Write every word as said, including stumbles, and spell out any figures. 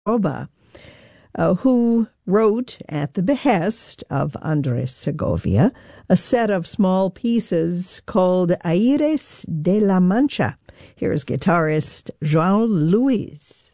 Oba, uh, who wrote, at the behest of Andres Segovia, a set of small pieces called Aires de la Mancha. Here's guitarist João Luis.